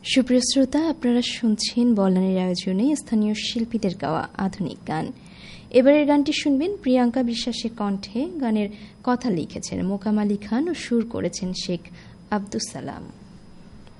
সুপ্রিয় শ্রোতা, আপনারা শুনছেন বলানের আয়োজনে স্থানীয় শিল্পীদের গাওয়া আধুনিক গান। এবারের গানটি শুনবেন প্রিয়াঙ্কা বিশ্বাসের কণ্ঠে। গানের কথা লিখেছেন মোকাম আলী খান ও সুর করেছেন শেখ আব্দুস সালাম।